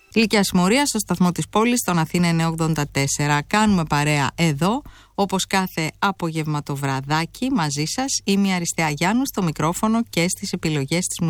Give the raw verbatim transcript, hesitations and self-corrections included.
Λύκεια Συμμορία στο σταθμό της πόλης, στον Αθήνα εννιακόσια ογδόντα τέσσερα. Κάνουμε παρέα εδώ, όπως κάθε απογευματοβραδάκι μαζί σας. Είμαι η Αριστεία Γιάννου στο μικρόφωνο και στις επιλογές της μουσικής.